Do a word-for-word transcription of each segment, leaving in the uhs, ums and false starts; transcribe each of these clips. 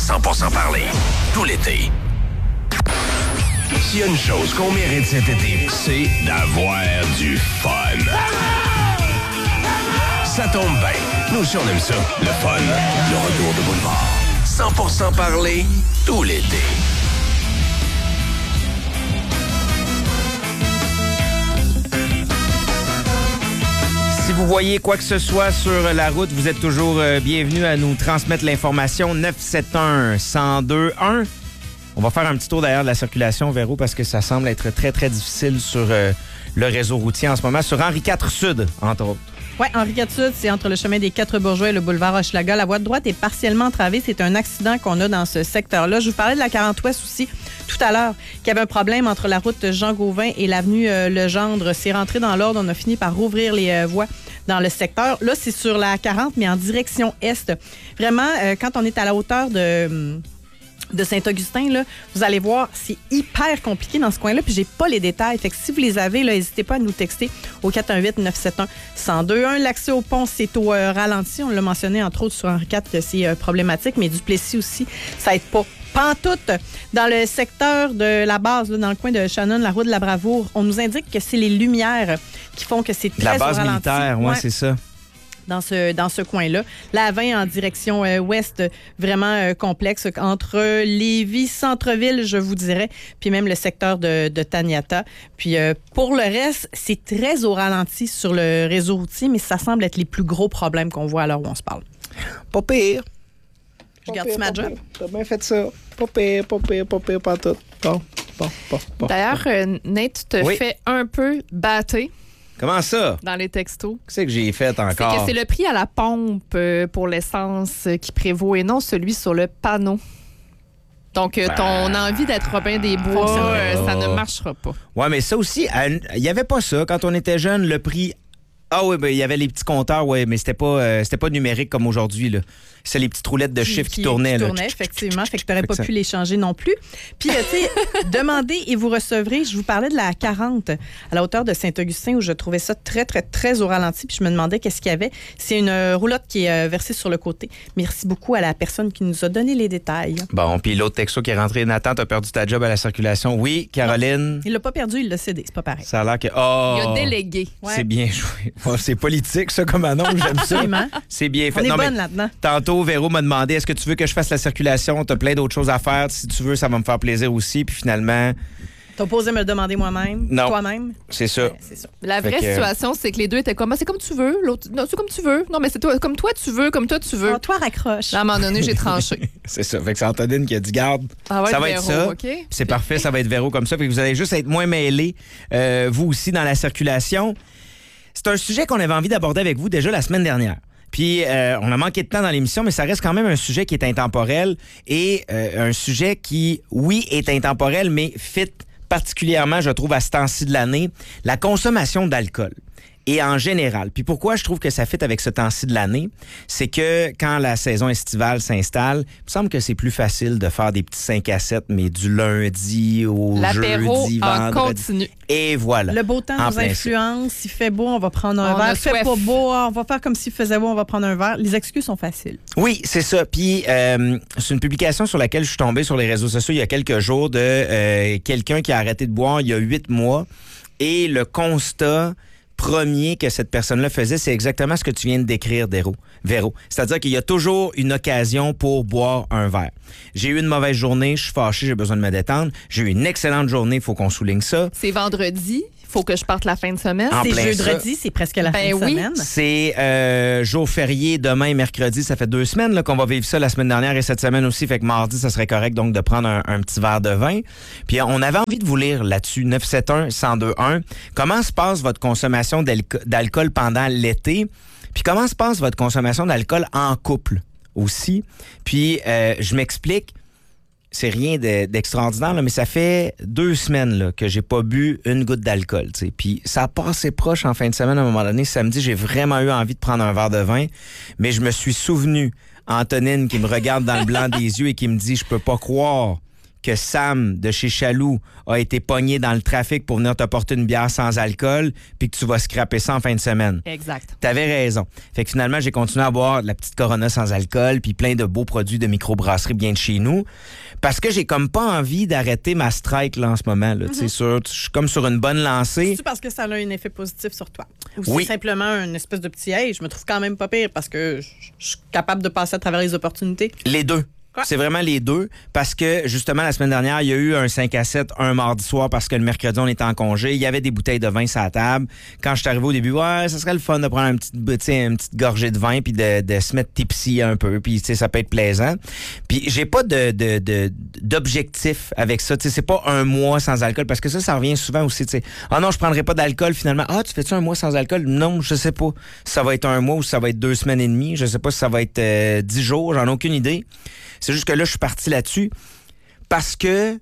cent pour cent parler, tout l'été. S'il y a une chose qu'on mérite cet été, c'est d'avoir du fun. Ça tombe bien. Nous aussi, on aime ça. Le fun. Le retour de Boulevard. cent pour cent parler, tout l'été. Si vous voyez quoi que ce soit sur la route, vous êtes toujours euh, bienvenus à nous transmettre l'information neuf sept un, un zéro deux un. On va faire un petit tour d'ailleurs de la circulation, Véro, parce que ça semble être très, très difficile sur euh, le réseau routier en ce moment, sur Henri quatre Sud, entre autres. Oui, Henri quatre Sud, c'est entre le chemin des Quatre-Bourgeois et le boulevard Hochelaga. La voie de droite est partiellement entravée. C'est un accident qu'on a dans ce secteur-là. Je vous parlais de la quarante-ouest aussi tout à l'heure, qu'il y avait un problème entre la route Jean-Gauvin et l'avenue euh, Legendre. C'est rentré dans l'ordre. On a fini par rouvrir les euh, voies dans le secteur. Là, c'est sur la quarante, mais en direction est. Vraiment, euh, quand on est à la hauteur de... de Saint-Augustin, là, vous allez voir, c'est hyper compliqué dans ce coin-là, puis j'ai pas les détails. Fait que si vous les avez, là, n'hésitez pas à nous texter au quatre un huit, neuf sept un, un zéro deux un. L'accès au pont, c'est au euh, ralenti. On l'a mentionné, entre autres, sur Henri quatre, que c'est euh, problématique, mais Duplessis aussi, ça aide pas. Pantoute, dans le secteur de la base, là, dans le coin de Shannon, la rue de la Bravoure, on nous indique que c'est les lumières qui font que c'est très La base au ralenti. militaire, oui, ouais. C'est ça. Dans ce, dans ce coin-là. La vingt en direction euh, ouest, vraiment euh, complexe, entre Lévis, centre-ville, je vous dirais, puis même le secteur de, de Taniata. Puis euh, pour le reste, c'est très au ralenti sur le réseau routier, mais ça semble être les plus gros problèmes qu'on voit à l'heure où on se parle. Pas pire. Je garde-tu ma job? T'as bien fait ça. Pas pire, pas pire, pas pire, pas tout. Bon, bon, bon, bon. D'ailleurs, euh, Nate, tu te Oui. fais un peu battre Comment ça? dans les textos. Qu'est-ce que j'ai fait C'est encore? que c'est le prix à la pompe euh, pour l'essence euh, qui prévaut et non celui sur le panneau. Donc, euh, ton envie d'être Robin des Bois, euh, ça ne marchera pas. Ouais, mais ça aussi, il n'y avait pas ça. Quand on était jeune, le prix... Ah oui, ben il y avait les petits compteurs, oui, mais c'était pas, euh, c'était pas numérique comme aujourd'hui, là. C'est les petites roulettes de chiffres qui, qui tournaient. Qui là. tournaient, effectivement. Fait que tu n'aurais Fait pas que ça... pu les changer non plus. Puis, euh, tu sais, demandez et vous recevrez. Je vous parlais de la quarante à la hauteur de Saint-Augustin où je trouvais ça très, très, très au ralenti. Puis je me demandais qu'est-ce qu'il y avait. C'est une euh, roulotte qui est euh, versée sur le côté. Merci beaucoup à la personne qui nous a donné les détails. Bon, puis l'autre texto qui est rentré, Nathan, t'as perdu ta job à la circulation. Oui, Caroline. Non, il l'a pas perdu, il l'a cédé. C'est pas pareil. Ça a l'air que... Oh, Il a délégué. Ouais. C'est bien joué. Oh, c'est politique, ça, comme annonce. J'aime ça. Absolument. C'est bien fait. On est Non, bonne mais là-dedans. Tantôt, Véro m'a demandé est-ce que tu veux que je fasse la circulation? T'as plein d'autres choses à faire. Si tu veux, ça va me faire plaisir aussi. Puis finalement, T'as posé me le demander moi-même, Non. toi-même. c'est ça. Ouais, c'est ça. La Fait vraie que- situation, c'est que les deux étaient comme, ah, c'est comme tu veux. L'autre, non, c'est comme tu veux. Non, mais c'est toi, comme toi tu veux, comme toi tu veux. Oh, toi, raccroche. Là, à un moment donné, j'ai tranché. C'est ça. Fait que c'est Antonine qui a dit garde. Ah ouais, ça va être Véro, ça. OK? C'est parfait, ça va être Véro comme ça. Fait que vous allez juste être moins mêlés, euh, vous aussi, dans la circulation. C'est un sujet qu'on avait envie d'aborder avec vous déjà la semaine dernière. Puis, euh, on a manqué de temps dans l'émission, mais ça reste quand même un sujet qui est intemporel et euh, un sujet qui, oui, est intemporel, mais fit particulièrement, je trouve, à ce temps-ci de l'année, la consommation d'alcool. Et en général. Puis pourquoi je trouve que ça fit avec ce temps-ci de l'année, c'est que quand la saison estivale s'installe, il me semble que c'est plus facile de faire des petits cinq à sept, mais du lundi au L'apéro jeudi, en vendredi. continu. Et voilà. Le beau temps En nous plein influence. Il fait beau, on va prendre un On verre. a Il fait soif. pas beau, on va faire comme s'il faisait beau, on va prendre un verre. Les excuses sont faciles. Oui, c'est ça. Puis euh, c'est une publication sur laquelle je suis tombé sur les réseaux sociaux il y a quelques jours de euh, quelqu'un qui a arrêté de boire il y a huit mois. Et le constat premier que cette personne-là faisait, c'est exactement ce que tu viens de décrire, Véro. Véro. C'est-à-dire qu'il y a toujours une occasion pour boire un verre. J'ai eu une mauvaise journée, je suis fâché, j'ai besoin de me détendre. J'ai eu une excellente journée, il faut qu'on souligne ça. C'est vendredi. Il faut que je parte la fin de semaine. En C'est plein jeudi, c'est presque la Ben fin de oui. semaine. C'est euh, jour férié, demain, mercredi. Ça fait deux semaines là, qu'on va vivre ça la semaine dernière et cette semaine aussi. Fait que mardi, ça serait correct donc de prendre un, un petit verre de vin. Puis on avait envie de vous lire là-dessus, neuf sept un, un zéro deux un. Comment se passe votre consommation d'alco- d'alcool pendant l'été? Puis comment se passe votre consommation d'alcool en couple aussi? Puis euh, je m'explique. C'est rien de- d'extraordinaire, là, mais ça fait deux semaines là, que j'ai pas bu une goutte d'alcool. T'sais. Puis ça a passé proche en fin de semaine à un moment donné. Samedi, j'ai vraiment eu envie de prendre un verre de vin, mais je me suis souvenu, Antonine qui me regarde dans le blanc des yeux et qui me dit « Je peux pas croire que Sam de chez Chaloux a été pogné dans le trafic pour venir te porter une bière sans alcool puis que tu vas scraper ça en fin de semaine. Exact. T'avais raison. Fait que finalement, j'ai continué à boire de la petite Corona sans alcool puis plein de beaux produits de microbrasserie bien de chez nous parce que j'ai comme pas envie d'arrêter ma strike là en ce moment. Là. Mm-hmm. Sur, je suis comme sur une bonne lancée. C'est parce que ça a un effet positif sur toi? Ou oui. C'est simplement une espèce de petit « hey, je me trouve quand même pas pire parce que je, je suis capable de passer à travers les opportunités ». Les deux. Quoi? C'est vraiment les deux parce que justement la semaine dernière, il y a eu un cinq à sept un mardi soir parce que le mercredi on était en congé, il y avait des bouteilles de vin sur la table. Quand je suis arrivé au début, ouais, ça serait le fun de prendre une petite, une petite gorgée de vin puis de, de se mettre tipsy un peu puis tu sais ça peut être plaisant. Puis j'ai pas de, de, de d'objectif avec ça, tu sais c'est pas un mois sans alcool parce que ça ça revient souvent aussi, tu sais. Ah non, je prendrai pas d'alcool finalement. Ah, tu fais-tu un mois sans alcool? Non, je sais pas. Ça va être un mois ou ça va être deux semaines et demie, je sais pas si ça va être euh, dix jours, j'en ai aucune idée. C'est juste que là, je suis parti là-dessus parce que,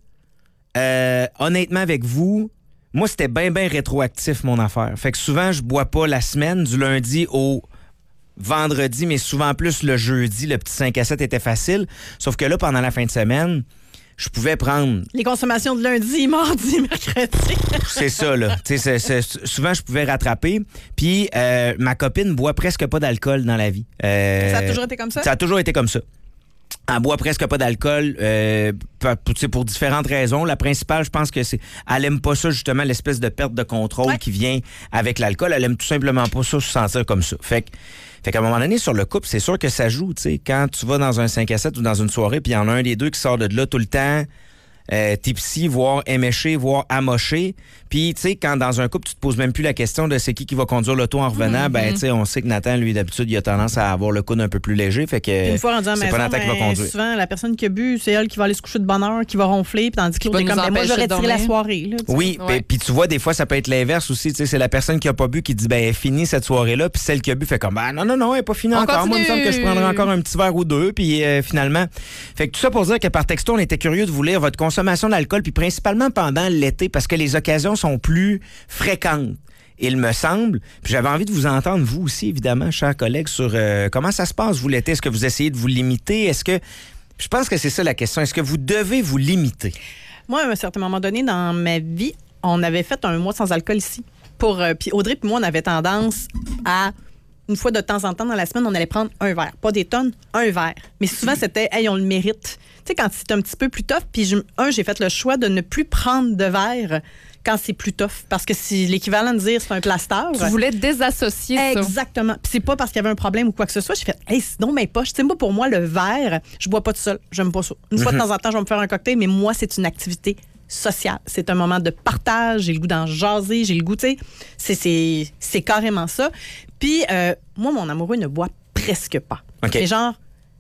euh, honnêtement, avec vous, moi, c'était bien, bien rétroactif, mon affaire. Fait que souvent, je bois pas la semaine, du lundi au vendredi, mais souvent plus le jeudi. Le petit cinq à sept était facile. Sauf que là, pendant la fin de semaine, je pouvais prendre... Les consommations de lundi, mardi, mercredi. C'est ça, là. Tu sais, c'est, c'est, souvent, je pouvais rattraper. Puis, euh, ma copine boit presque pas d'alcool dans la vie. Euh, ça a toujours été comme ça? Ça a toujours été comme ça. Elle boit presque pas d'alcool euh, pour, pour différentes raisons. La principale, je pense que c'est elle aime pas ça, justement, l'espèce de perte de contrôle ouais. qui vient avec l'alcool. Elle aime tout simplement pas ça, se sentir comme ça. Fait que, fait qu'à un moment donné, sur le couple, c'est sûr que ça joue. Tu sais, quand tu vas dans un cinq à sept ou dans une soirée, puis il y en a un des deux qui sort de là tout le temps, euh, tipsy, voire éméché, voire amoché. Puis, tu sais, quand dans un couple, tu te poses même plus la question de c'est qui qui va conduire l'auto en revenant, mm-hmm. ben, tu sais, on sait que Nathan, lui, d'habitude, il a tendance à avoir le coude un peu plus léger. Fait que une fois rendu à la c'est maison, pas Nathan qui va conduire. Souvent, la personne qui a bu, c'est elle qui va aller se coucher de bonne heure, qui va ronfler, puis tandis que l'autre est comme, ben, moi, j'aurais tiré la soirée. Là, oui, ouais. Puis tu vois, des fois, ça peut être l'inverse aussi. Tu sais, c'est la personne qui a pas bu qui dit, ben, fini cette soirée-là, puis celle qui a bu fait comme, ben, non, non, non, elle n'est pas finie on encore. Continue. Moi, il me semble que je prendrai encore un petit verre ou deux, puis euh, finalement. Fait que tout ça pour dire que par texto, on était curieux de vous lire votre consommation d'alcool, puis principalement pendant l'été, parce que les occasions sont plus fréquentes. Il me semble. Puis j'avais envie de vous entendre, vous aussi, évidemment, chers collègues, sur euh, comment ça se passe, vous, l'été. Est-ce que vous essayez de vous limiter? Est-ce que... Je pense que c'est ça la question. Est-ce que vous devez vous limiter? Moi, à un certain moment donné, dans ma vie, on avait fait un mois sans alcool ici. Pour, euh, puis Audrey et moi, on avait tendance à... Une fois de temps en temps dans la semaine, on allait prendre un verre. Pas des tonnes, un verre. Mais souvent, c'était, hey, on le mérite. Tu sais, quand c'est un petit peu plus tough, puis je, un, j'ai fait le choix de ne plus prendre de verre quand c'est plus tough. Parce que si l'équivalent de dire c'est un plaster. Tu voulais désassocier ça. Exactement. Puis c'est pas parce qu'il y avait un problème ou quoi que ce soit. J'ai fait, hey, sinon, mes poches. Tu sais, moi, pour moi, le verre, je bois pas tout seul. J'aime pas ça. Une fois de temps en temps, je vais me faire un cocktail, mais moi, c'est une activité social. C'est un moment de partage. J'ai le goût d'en jaser. J'ai le goût, tu sais, c'est, c'est, c'est carrément ça. Puis, euh, moi, mon amoureux ne boit presque pas. Okay. Mais genre,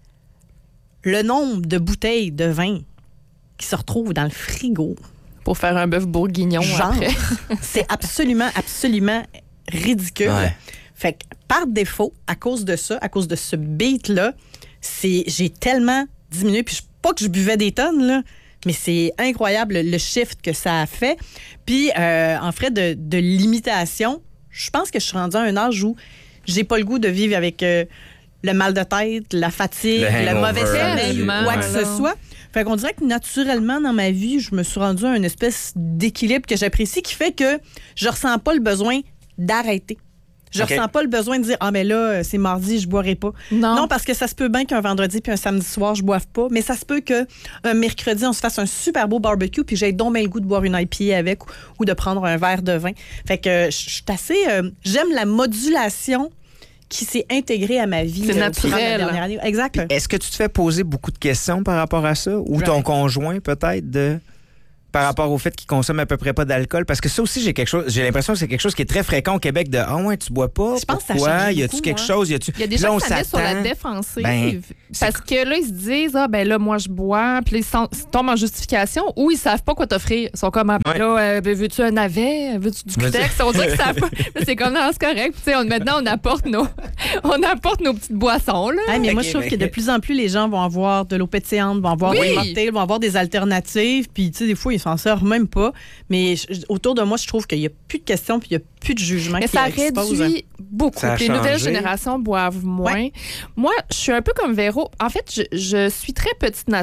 le nombre de bouteilles de vin qui se retrouvent dans le frigo. Pour faire un bœuf bourguignon genre, après. C'est absolument, absolument ridicule. Ouais. Fait que, par défaut, à cause de ça, à cause de ce beat-là, c'est, j'ai tellement diminué. Puis, pas que je buvais des tonnes, là, mais c'est incroyable le shift que ça a fait. Puis, euh, en frais de, de limitation, je pense que je suis rendue à un âge où j'ai pas le goût de vivre avec euh, le mal de tête, la fatigue, le, le mauvais sommeil, quoi que ce soit. Fait qu'on dirait que naturellement, dans ma vie, je me suis rendue à une espèce d'équilibre que j'apprécie qui fait que je ressens pas le besoin d'arrêter. Je okay. ressens pas le besoin de dire « Ah, mais là, c'est mardi, je boirai pas. » Non. Non, parce que ça se peut bien qu'un vendredi puis un samedi soir, je boive pas. Mais ça se peut qu'un mercredi, on se fasse un super beau barbecue puis j'ai donc bien le goût de boire une I P A avec ou, ou de prendre un verre de vin. Fait que je suis assez... Euh, j'aime la modulation qui s'est intégrée à ma vie. C'est euh, naturel. La dernière année. Exact. Est-ce que tu te fais poser beaucoup de questions par rapport à ça? Ou right. ton conjoint, peut-être, de... par rapport au fait qu'il consomme à peu près pas d'alcool? Parce que ça aussi, j'ai quelque chose, j'ai l'impression que c'est quelque chose qui est très fréquent au Québec de « Ah ouais, tu bois pas? Je pense Pourquoi? Que ça y a-tu quelque hein? chose? Y a-tu... » Il y a des là, gens qui se mettent sur la défensive. Ben, parce que là, ils se disent « Ah, ben là, moi, je bois. » Puis ils, sont, ils tombent en justification ou ils savent pas quoi t'offrir. Ils sont comme ah, ouais. là, euh, veux-tu un navet? Veux-tu du Cutex? On dirait qu'ils savent pas. Mais c'est comme non, c'est correct. Puis, on, maintenant, on apporte nos, on apporte nos petites boissons. Là. Ah, mais okay, moi, je trouve okay. que de plus en plus, les gens vont avoir de l'eau pétillante, vont avoir oui. des mocktails, vont avoir des alternatives. Puis, tu sais, des fois, ils s'en servent même pas. Mais je, autour de moi, je trouve qu'il n'y a plus de questions puis il n'y a plus de jugement mais qui ça expose. réduit beaucoup. Les nouvelles générations boivent moins. Ouais. Moi, je suis un peu comme Véro. En fait, je, je suis très petite nature.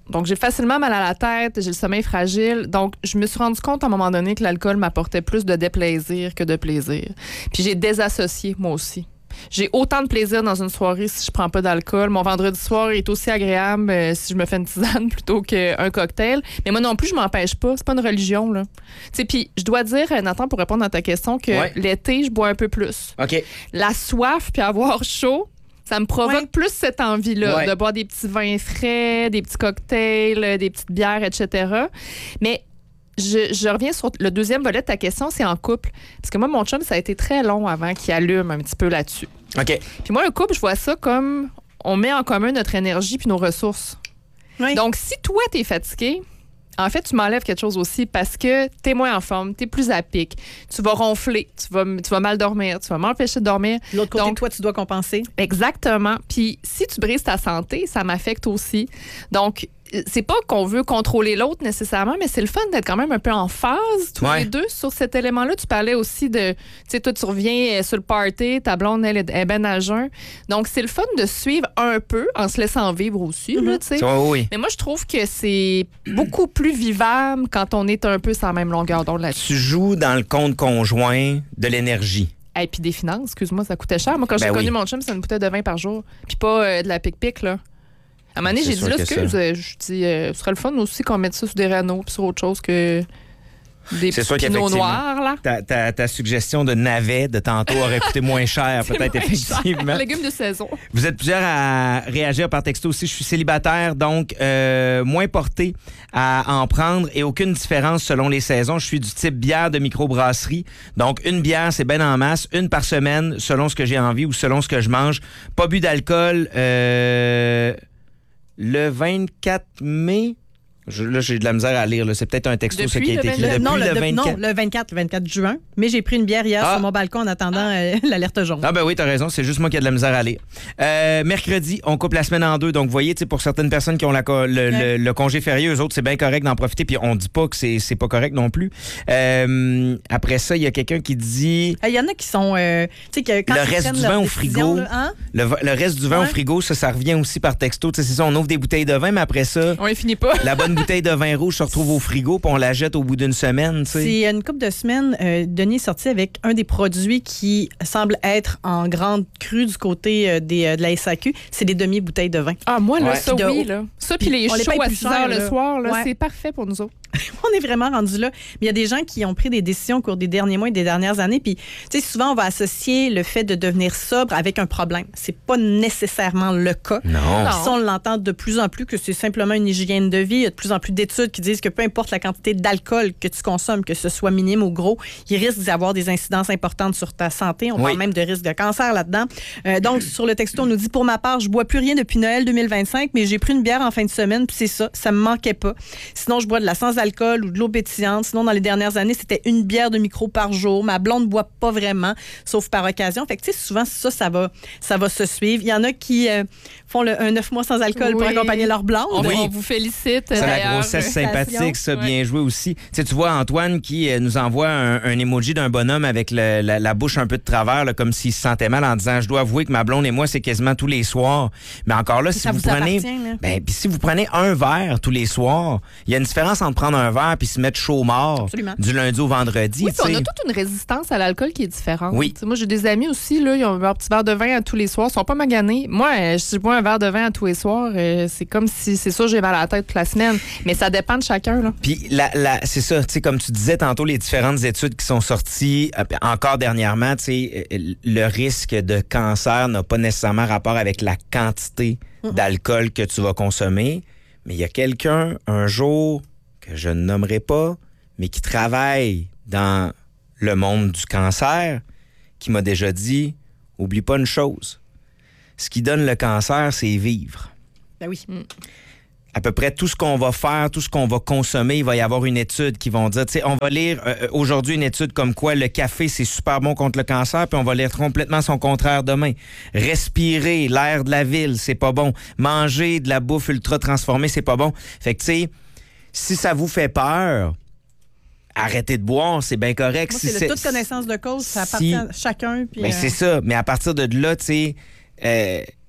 Donc, j'ai facilement mal à la tête, j'ai le sommeil fragile. Donc, je me suis rendu compte à un moment donné que l'alcool m'apportait plus de déplaisir que de plaisir. Puis j'ai désassocié, moi aussi. J'ai autant de plaisir dans une soirée si je prends pas d'alcool. Mon vendredi soir est aussi agréable euh, si je me fais une tisane plutôt qu'un cocktail. Mais moi non plus, je m'empêche pas. C'est pas une religion, là. Tu sais, puis je dois dire, Nathan, pour répondre à ta question, que ouais. l'été, je bois un peu plus. OK. La soif puis avoir chaud, ça me provoque ouais. plus cette envie-là ouais. de boire des petits vins frais, des petits cocktails, des petites bières, et cetera. Mais Je, je reviens sur le deuxième volet de ta question, c'est en couple. Parce que moi, mon chum, ça a été très long avant qu'il allume un petit peu là-dessus. OK. Puis moi, un couple, je vois ça comme on met en commun notre énergie puis nos ressources. Oui. Donc, si toi, t'es fatigué, en fait, tu m'enlèves quelque chose aussi parce que t'es moins en forme, t'es plus à pic, tu vas ronfler, tu vas, tu vas mal dormir, tu vas m'empêcher de dormir. De l'autre côté, donc, toi, tu dois compenser. Exactement. Puis si tu brises ta santé, ça m'affecte aussi. Donc, c'est pas qu'on veut contrôler l'autre nécessairement, mais c'est le fun d'être quand même un peu en phase, tous ouais. les deux, sur cet élément-là. Tu parlais aussi de, tu sais, toi, tu reviens sur le party, ta blonde, elle, est ben à jeun. Donc, c'est le fun de suivre un peu en se laissant vivre aussi, mm-hmm. là, tu sais. Oh, oui. Mais moi, je trouve que c'est beaucoup plus vivable quand on est un peu sur la même longueur d'onde là-dessus. Tu joues dans le compte conjoint de l'énergie. Et puis des finances, excuse-moi, ça coûtait cher. Moi, quand ben j'ai oui. connu mon chum, c'est une bouteille de vin par jour. Puis pas euh, de la pic-pic, là. À un moment donné, j'ai dit, là, excuse, euh, je dis, euh, ce serait le fun aussi qu'on mette ça sur des Renault puis sur autre chose que des petits pinots noirs, là. Ta, ta, ta suggestion de navet de tantôt aurait coûté moins cher, peut-être, moins effectivement. Cher. Légumes de saison. Vous êtes plusieurs à réagir par texto aussi. Je suis célibataire, donc euh, moins porté à en prendre et aucune différence selon les saisons. Je suis du type bière de microbrasserie. Donc, une bière, c'est ben en masse, une par semaine, selon ce que j'ai envie ou selon ce que je mange. Pas bu d'alcool. Euh... Le vingt-quatre mai, je, là, j'ai de la misère à lire. Là. C'est peut-être un texto Depuis ce qui a été écrit. Le, Depuis non, le, le, vingt-quatre. non, le vingt-quatre, le vingt-quatre juin. Mais j'ai pris une bière hier ah. sur mon balcon en attendant ah. euh, l'alerte jaune. Ah ben oui, t'as raison. C'est juste moi qui ai de la misère à lire. Euh, mercredi, on coupe la semaine en deux. Donc, vous voyez, pour certaines personnes qui ont la, le, ouais. le, le congé férié, eux autres, c'est bien correct d'en profiter. Puis on dit pas que c'est, c'est pas correct non plus. Euh, après ça, il y a quelqu'un qui dit... Il y en a qui sont... Euh, tu sais, que quand le reste du vin au frigo. Là, hein? le, le reste du vin ouais. au frigo, ça, ça revient aussi par texto. T'sais, c'est ça, on ouvre des bouteilles de vin, mais après ça... On les finit pas. La bonne bouteille de vin rouge se retrouve au frigo puis on la jette au bout d'une semaine. T'sais. C'est une couple de semaines, euh, Denis est sorti avec un des produits qui semble être en grande crue du côté euh, des, euh, de la S A Q. C'est des demi-bouteilles de vin. Ah, moi, là, ouais. ça, de, oui. Là. Ça, puis les shows à six heures le soir, là, ouais. c'est parfait pour nous autres. On est vraiment rendu là. Mais il y a des gens qui ont pris des décisions au cours des derniers mois et des dernières années. Puis, tu sais, souvent, on va associer le fait de devenir sobre avec un problème. C'est pas nécessairement le cas. Non. Puis ça, on l'entend de plus en plus que c'est simplement une hygiène de vie. Il y a de plus en plus d'études qui disent que peu importe la quantité d'alcool que tu consommes, que ce soit minime ou gros, il risque d'y avoir des incidences importantes sur ta santé. On oui. parle même de risque de cancer là-dedans. Euh, donc, sur le texto, on nous dit, pour ma part, je bois plus rien depuis Noël deux mille vingt-cinq, mais j'ai pris une bière en fin de semaine, puis c'est ça, ça me manquait pas. Sinon, je bois de la sans-alcool ou de l'eau pétillante. Sinon, dans les dernières années, c'était une bière de micro par jour. Ma blonde ne boit pas vraiment, sauf par occasion. Fait que, tu sais, souvent, ça, ça va, ça va se suivre. Il y en a qui euh, font le, un neuf mois sans alcool oui. pour accompagner leur blonde. On, oui. on vous félicite. C'est la grossesse sympathique, ça, oui. bien joué aussi. Tu sais, tu vois Antoine qui euh, nous envoie un, un emoji d'un bonhomme avec le, la, la bouche un peu de travers, là, comme s'il se sentait mal en disant « Je dois avouer que ma blonde et moi, c'est quasiment tous les soirs. » Mais encore là, si ça vous, vous prenez ben, puis si vous prenez un verre tous les soirs, il y a une différence entre prendre un verre puis se mettre chaud mort Absolument. du lundi au vendredi. Oui, on a toute une résistance à l'alcool qui est différente. Oui. T'sais, moi, j'ai des amis aussi, là, ils ont un petit verre de vin à tous les soirs. Ils sont pas maganés. Moi, euh, je bois un verre de vin à tous les soirs. Euh, c'est comme si, c'est sûr, j'ai mal à la tête toute la semaine. Mais ça dépend de chacun. Là. Puis, la, la, c'est ça, tu sais, comme tu disais tantôt, les différentes études qui sont sorties euh, encore dernièrement, tu sais, euh, le risque de cancer n'a pas nécessairement rapport avec la quantité mmh. d'alcool que tu vas consommer. Mais il y a quelqu'un, un jour, que je ne nommerai pas, mais qui travaille dans le monde du cancer, qui m'a déjà dit, oublie pas une chose, ce qui donne le cancer, c'est vivre. Ben oui. Mm. À peu près tout ce qu'on va faire, tout ce qu'on va consommer, il va y avoir une étude qui va dire, tu sais, on va lire euh, aujourd'hui une étude comme quoi le café, c'est super bon contre le cancer, puis on va lire complètement son contraire demain. Respirer l'air de la ville, c'est pas bon. Manger de la bouffe ultra transformée, c'est pas bon. Fait que, tu sais, si ça vous fait peur, arrêtez de boire, c'est bien correct. Moi, si c'est, c'est de toute connaissance de cause, ça si, appartient à chacun. Puis, ben euh... c'est ça. Mais à partir de là, tu sais, euh,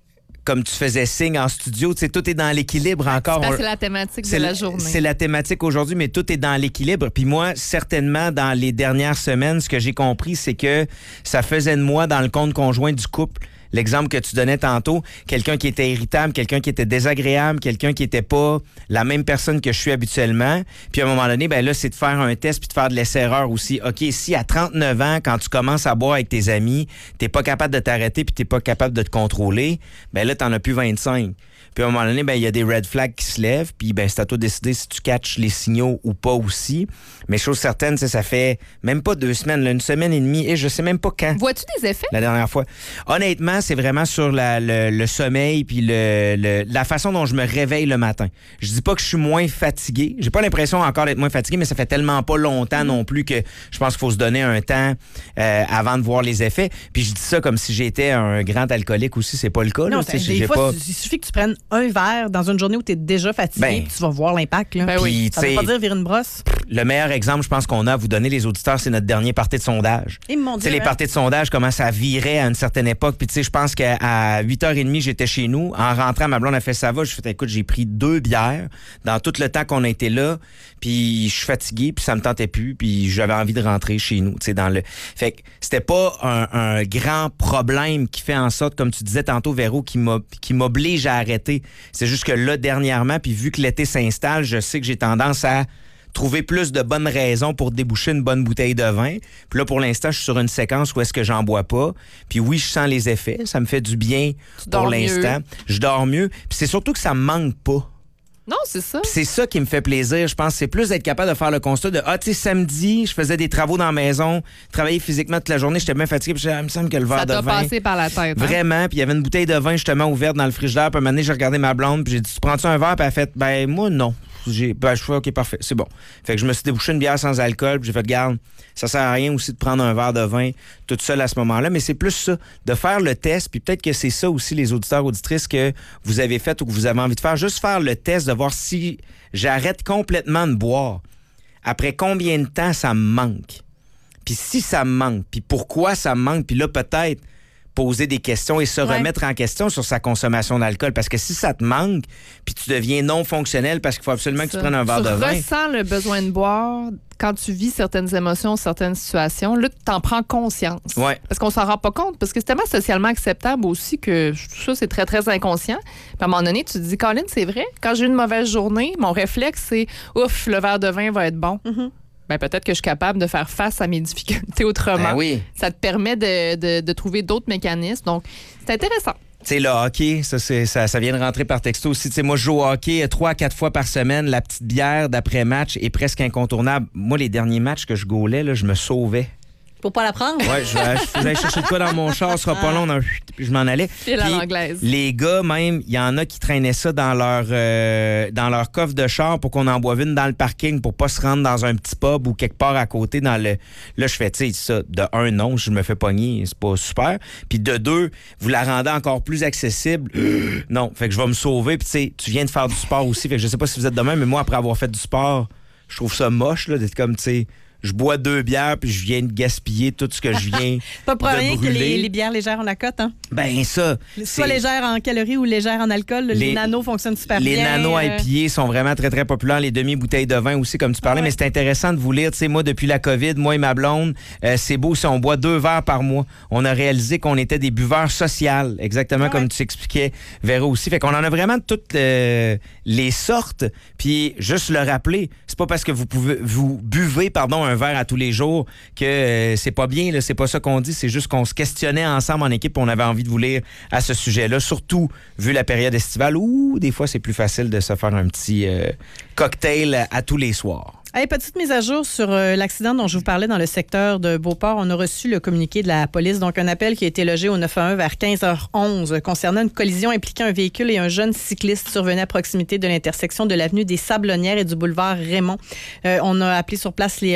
comme tu faisais signe en studio, tu sais, tout est dans l'équilibre encore. C'est, c'est la thématique c'est de la la, journée. C'est la thématique aujourd'hui, mais tout est dans l'équilibre. Puis moi, certainement, dans les dernières semaines, ce que j'ai compris, c'est que ça faisait de moi, dans le compte conjoint du couple, l'exemple que tu donnais tantôt, quelqu'un qui était irritable, quelqu'un qui était désagréable, quelqu'un qui était pas la même personne que je suis habituellement. Puis à un moment donné, ben là, c'est de faire un test puis de faire de l'essai-erreur aussi. OK, si à trente-neuf ans, quand tu commences à boire avec tes amis, t'es pas capable de t'arrêter puis t'es pas capable de te contrôler, ben là, t'en as plus vingt-cinq. Puis à un moment donné, ben il y a des red flags qui se lèvent, puis ben c'est à toi de décider si tu catches les signaux ou pas aussi. Mais chose certaine, c'est ça fait même pas deux semaines, là, une semaine et demie, et je sais même pas quand. Vois-tu des effets? La dernière fois. Honnêtement, c'est vraiment sur la, le, le sommeil puis le, le, la façon dont je me réveille le matin. Je dis pas que je suis moins fatigué. J'ai pas l'impression encore d'être moins fatigué, mais ça fait tellement pas longtemps non plus que je pense qu'il faut se donner un temps euh, avant de voir les effets. Puis je dis ça comme si j'étais un grand alcoolique aussi. C'est pas le cas. Non, là. des J'ai fois, pas... il suffit que tu prennes un verre dans une journée où tu es déjà fatigué, Ben, puis tu vas voir l'impact. Là. Ben oui. Puis, Ça veut tu pas sais, dire virer une brosse. le meilleur exemple, je pense qu'on a à vous donner, les auditeurs, c'est notre dernier party de sondage. Ils m'ont Tu sais, dit, les hein. parties de sondage, comment ça virait à une certaine époque. Puis, tu sais, je pense qu'à huit heures trente, j'étais chez nous. En rentrant, ma blonde a fait ça va. Je fais, écoute, j'ai pris deux bières dans tout le temps qu'on a été là. Puis, je suis fatigué, puis ça me tentait plus. Puis, j'avais envie de rentrer chez nous, tu sais, dans le... Fait que c'était pas un, un grand problème qui fait en sorte, comme tu disais tantôt, Véro, qui m'a- qui m'oblige à arrêter. C'est juste que là, dernièrement, puis vu que l'été s'installe, je sais que j'ai tendance à trouver plus de bonnes raisons pour déboucher une bonne bouteille de vin. Puis là, pour l'instant, je suis sur une séquence où est-ce que j'en bois pas. Puis oui, je sens les effets. Ça me fait du bien Tu pour dors l'instant. mieux. Je dors mieux. Puis c'est surtout que ça me manque pas. Non, c'est ça. Puis c'est ça qui me fait plaisir, je pense. C'est plus d'être capable de faire le constat de, ah, tu sais, samedi, je faisais des travaux dans la maison, travaillais physiquement toute la journée, j'étais bien fatigué, puis je disais, ah, il me semble que le verre Ça de t'a vin... passé par la tête. hein? Vraiment, puis il y avait une bouteille de vin justement ouverte dans le frigidaire. Puis à un moment donné, j'ai regardé ma blonde, puis j'ai dit, tu prends-tu un verre? Puis elle a fait, ben moi, non. J'ai, ben, je fais, OK, parfait, c'est bon. Fait que je me suis débouché une bière sans alcool, puis j'ai fait, garde, ça sert à rien aussi de prendre un verre de vin toute seule à ce moment-là, mais c'est plus ça, de faire le test, puis peut-être que c'est ça aussi, les auditeurs, auditrices, que vous avez fait ou que vous avez envie de faire, juste faire le test, de voir si j'arrête complètement de boire. Après combien de temps ça me manque? Puis si ça me manque, puis pourquoi ça me manque, puis là, peut-être poser des questions et se Ouais. remettre en question sur sa consommation d'alcool. Parce que si ça te manque, puis tu deviens non fonctionnel parce qu'il faut absolument que tu Ça. prennes un verre tu de vin. ressens le besoin de boire quand tu vis certaines émotions, certaines situations. Là, tu t'en prends conscience. Ouais. Parce qu'on s'en rend pas compte. Parce que c'est tellement socialement acceptable aussi que tout ça, c'est très, très inconscient. Puis à un moment donné, tu te dis, Colin, c'est vrai, quand j'ai une mauvaise journée, mon réflexe, c'est, ouf, le verre de vin va être bon. Mm-hmm. Ben, peut-être que je suis capable de faire face à mes difficultés autrement. Ben oui. Ça te permet de, de, de trouver d'autres mécanismes. Donc, c'est intéressant. Tu sais, le hockey, ça, c'est, ça, ça vient de rentrer par texto aussi. Tu sais, moi, je joue au hockey trois à quatre fois par semaine. La petite bière d'après-match est presque incontournable. Moi, les derniers matchs que je gaulais, là, je me sauvais. Faut pas la prendre. Ouais, je vais je faisais chercher de quoi dans mon char, ce sera pas long, non, puis je m'en allais. File à Puis, l'anglaise. les gars, même, il y en a qui traînaient ça dans leur euh, dans leur coffre de char pour qu'on en boive une dans le parking pour pas se rendre dans un petit pub ou quelque part à côté dans le... Là, je fais, tu sais, ça, de un, non, je me fais pogner, c'est pas super. Puis de deux, vous la rendez encore plus accessible. Non, fait que je vais me sauver. Puis tu sais, tu viens de faire du sport aussi, fait que je sais pas si vous êtes de même, mais moi, après avoir fait du sport, je trouve ça moche, là, d'être comme, tu sais... Je bois deux bières puis je viens de gaspiller tout ce que je viens Pas pour de rien que brûler. les, les bières légères ont la cote. Hein? Ben ça, Soit c'est- légères en calories ou légères en alcool, les, Les- nanos fonctionnent super les bien. nanos euh, I P A sont vraiment très, très populaires. Les demi-bouteilles de vin aussi, comme tu parlais. Ah ouais. Mais c'est intéressant de vous lire. Tu sais, moi, depuis la COVID, moi et ma blonde, euh, c'est beau si on boit deux verres par mois. On a réalisé qu'on était des buveurs sociaux, exactement Ah comme ouais. tu expliquais, Véro aussi. Fait qu'on en a vraiment de toutes euh, les sortes. Puis, juste le rappeler, c'est pas parce que vous pouvez vous buvez pardon, un verre à tous les jours que euh, c'est pas bien. Là, c'est pas ça qu'on dit. C'est juste qu'on se questionnait ensemble en équipe. On avait envie de vous lire à ce sujet-là. Surtout, vu la période estivale où, des fois, c'est plus facile de se faire un petit euh, cocktail à tous les soirs. Hey, petite mise à jour sur euh, l'accident dont je vous parlais dans le secteur de Beauport. On a reçu le communiqué de la police, donc un appel qui a été logé au neuf un un vers quinze heures onze concernant une collision impliquant un véhicule et un jeune cycliste survenu à proximité de l'intersection de l'avenue des Sablonnières et du boulevard Raymond. Euh, on a appelé sur place les euh, pompiers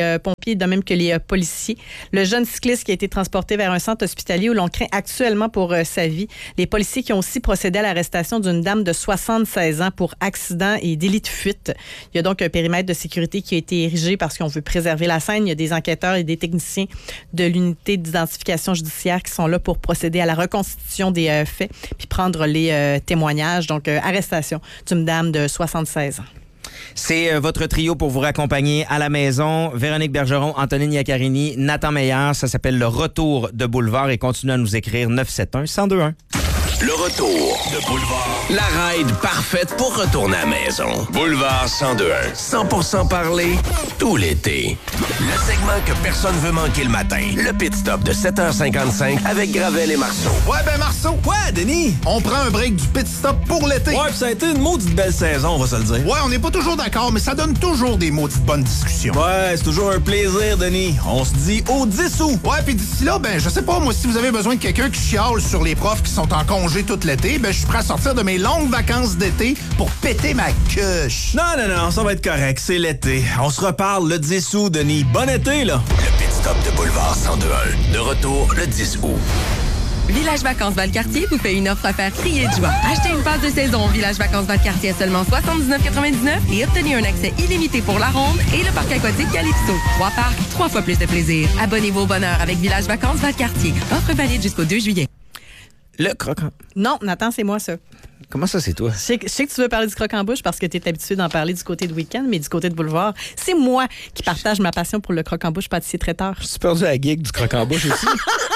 coéquipiers, de même que les euh, policiers. Le jeune cycliste qui a été transporté vers un centre hospitalier où l'on craint actuellement pour euh, sa vie. Les policiers qui ont aussi procédé à l'arrestation d'une dame de soixante-seize ans pour accident et délit de fuite. Il y a donc un périmètre de sécurité qui a été érigé parce qu'on veut préserver la scène. Il y a des enquêteurs et des techniciens de l'unité d'identification judiciaire qui sont là pour procéder à la reconstitution des euh, faits puis prendre les euh, témoignages. Donc, euh, arrestation d'une dame de soixante-seize ans. C'est euh, votre trio pour vous raccompagner à la maison. Véronique Bergeron, Antonine Iaccarini, Nathan Meyer. Ça s'appelle Le Retour de Boulevard et continue à nous écrire neuf sept un, un zéro deux un. Le Retour de Boulevard. La ride parfaite pour retourner à la maison. Boulevard cent deux un. cent pour cent parler tout l'été. Le segment que personne veut manquer le matin. Le pit stop de sept heures cinquante-cinq avec Gravel et Marceau. Ouais, ben Marceau. Ouais, Denis. On prend un break du pit stop pour l'été. Ouais, pis ça a été une maudite belle saison, on va se le dire. Ouais, on n'est pas toujours d'accord, mais ça donne toujours des maudites bonnes discussions. Ouais, c'est toujours un plaisir, Denis. On se dit au dix août. Ouais, puis d'ici là, ben, je sais pas, moi, si vous avez besoin de quelqu'un qui chiale sur les profs qui sont en congé tout l'été, ben, je suis prêt à sortir de mes longues vacances d'été pour péter ma queuche. Non, non, non, ça va être correct, c'est l'été. On se reparle le dix août, Denis. Bon été, là. Le pit stop de Boulevard cent deux un. De retour le dix août. Village Vacances Valcartier vous fait une offre à faire crier de joie. Achetez une passe de saison au Village Vacances Valcartier à seulement soixante-dix-neuf quatre-vingt-dix-neuf et obtenez un accès illimité pour la ronde et le parc aquatique Calypso. Trois parcs, trois fois plus de plaisir. Abonnez-vous au bonheur avec Village Vacances Valcartier. Offre valide jusqu'au deux juillet. Le croquant. Non, Nathan, c'est moi, ça. Comment ça, c'est toi? Je sais, que, je sais que tu veux parler du croque-en-bouche parce que tu es habitué d'en parler du côté de week-end, mais du côté de boulevard, c'est moi qui partage ma passion pour le croque-en-bouche pâtissier traiteur. Je suis perdu à la gig du croque-en-bouche aussi.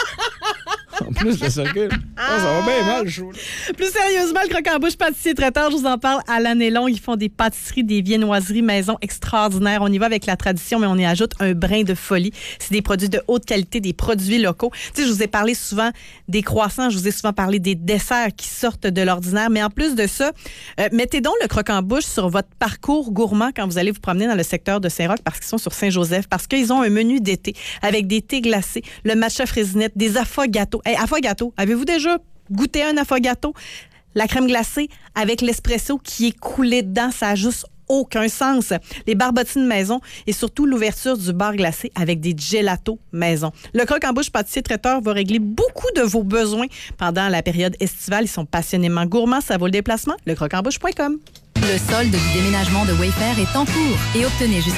En plus, le circuit. Oh, ça va bien mal, le show. Plus sérieusement, le croque-en-bouche pâtissier traiteur, je vous en parle à l'année longue. Ils font des pâtisseries, des viennoiseries maison extraordinaires. On y va avec la tradition, mais on y ajoute un brin de folie. C'est des produits de haute qualité, des produits locaux. Tu sais, je vous ai parlé souvent des croissants, je vous ai souvent parlé des desserts qui sortent de l'ordinaire. Mais en plus de ça, euh, mettez donc le croque-en-bouche sur votre parcours gourmand quand vous allez vous promener dans le secteur de Saint-Roch parce qu'ils sont sur Saint-Joseph, parce qu'ils ont un menu d'été avec des thés glacés, le matcha fraisinette, des affogatos. Hey, affogato, avez-vous déjà goûté un affogato? La crème glacée avec l'espresso qui est coulé dedans, ça n'a juste aucun sens. Les barbotines maison et surtout l'ouverture du bar glacé avec des gelatos maison. Le croque-en-bouche pâtissier traiteur va régler beaucoup de vos besoins pendant la période estivale. Ils sont passionnément gourmands, ça vaut le déplacement. le croque en bouche point com. Le solde du déménagement de Wayfair est en cours et obtenez jusqu'à